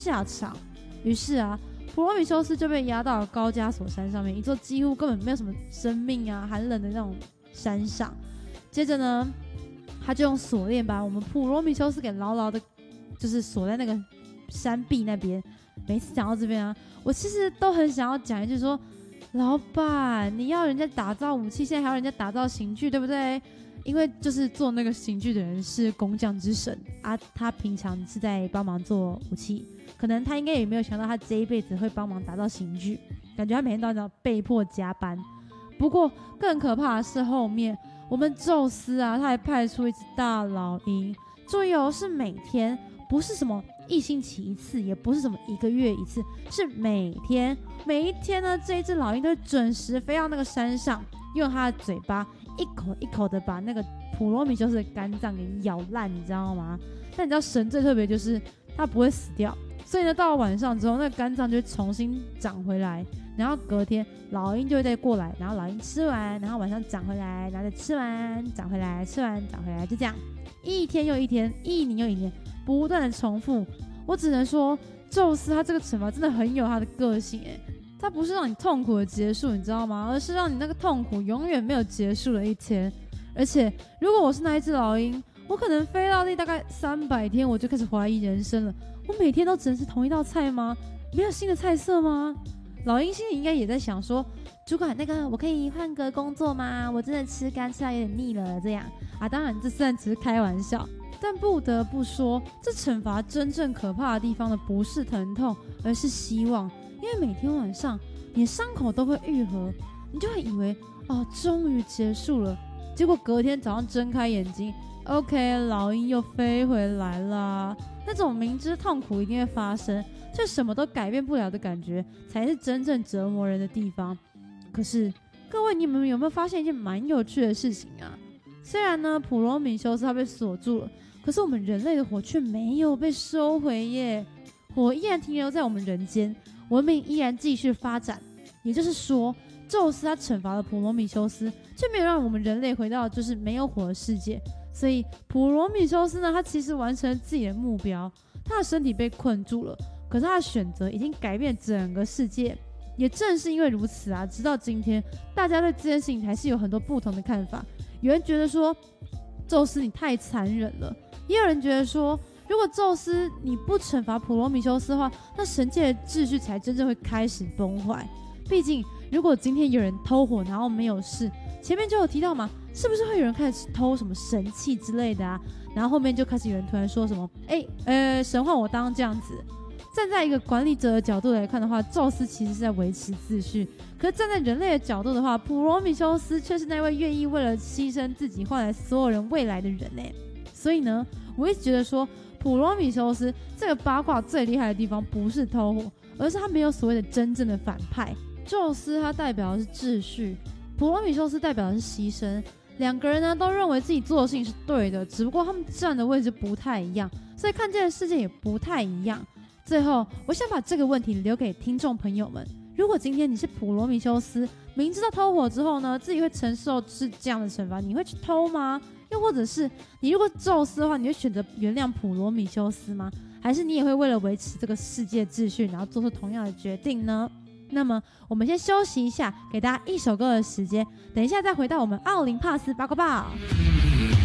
下场。于是啊，普罗米修斯就被押到了高加索山上面，一座几乎根本没有什么生命啊、寒冷的那种山上。接着呢，他就用锁链把我们普罗米修斯给牢牢的，就是锁在那个山壁那边。每次讲到这边啊，我其实都很想要讲一句说：老板，你要人家打造武器，现在还要人家打造刑具，对不对？因为就是做那个刑具的人是工匠之神啊，他平常是在帮忙做武器，可能他应该也没有想到他这一辈子会帮忙打造刑具，感觉他每天都要被迫加班。不过更可怕的是后面我们宙斯啊，他还派出一只大老鹰，注意哦，是每天，不是什么1星期一次，也不是什么1个月一次，是每天。每一天呢，这一只老鹰都会准时飞到那个山上，用它的嘴巴一口一口的把那个普罗米修斯的肝脏给咬烂，你知道吗？但你知道神最特别就是它不会死掉，所以呢，到了晚上之后，那个肝脏就会重新长回来，然后隔天老鹰就会再过来，然后老鹰吃完，然后晚上长回来，然后再吃完长回来，吃完长回来，就这样一天又一天，一年又一年，不断的重复。我只能说，宙斯他这个惩罚真的很有他的个性他不是让你痛苦的结束，你知道吗？而是让你那个痛苦永远没有结束的一天。而且，如果我是那一只老鹰，我可能飞到大概300天，我就开始怀疑人生了。我每天都只能吃同一道菜吗？没有新的菜色吗？老鹰心里应该也在想说，主管，那个我可以换个工作吗？我真的吃肝吃到有点腻了，这样啊。当然，这虽然只是开玩笑，但不得不说，这惩罚真正可怕的地方呢，不是疼痛，而是希望。因为每天晚上你的伤口都会愈合，你就会以为哦，终于结束了。结果隔天早上睁开眼睛 ，OK， 老鹰又飞回来啦。那种明知痛苦一定会发生，却什么都改变不了的感觉，才是真正折磨人的地方。可是各位，你们有没有发现一件蛮有趣的事情啊？虽然呢，普罗米修斯他被锁住了，可是我们人类的火却没有被收回耶，火依然停留在我们人间。文明依然继续发展，也就是说，宙斯他惩罚了普罗米修斯，却没有让我们人类回到就是没有火的世界。所以普罗米修斯呢，他其实完成了自己的目标，他的身体被困住了，可是他的选择已经改变整个世界。也正是因为如此啊，直到今天，大家对这件事情还是有很多不同的看法。有人觉得说，宙斯你太残忍了，也有人觉得说，如果宙斯你不惩罚普罗米修斯的话，那神界的秩序才真正会开始崩坏。毕竟，如果今天有人偷火然后没有事，前面就有提到嘛，是不是会有人开始偷什么神器之类的啊？然后后面就开始有人突然说什么，神换我当这样子。站在一个管理者的角度来看的话，宙斯其实是在维持秩序。可是站在人类的角度的话，普罗米修斯却是那位愿意为了牺牲自己换来所有人未来的人所以呢，我一直觉得说，普罗米修斯这个八卦最厉害的地方不是偷火，而是他没有所谓的真正的反派。宙斯他代表的是秩序，普罗米修斯代表的是牺牲。两个人呢都认为自己做的事情是对的，只不过他们站的位置不太一样，所以看见的世界也不太一样。最后，我想把这个问题留给听众朋友们：如果今天你是普罗米修斯，明知道偷火之后呢，自己会承受是这样的惩罚，你会去偷吗？又或者是你如果宙斯的话，你会选择原谅普罗米修斯吗？还是你也会为了维持这个世界秩序，然后做出同样的决定呢？那么我们先休息一下，给大家一首歌的时间，等一下再回到我们奥林帕斯八卦报。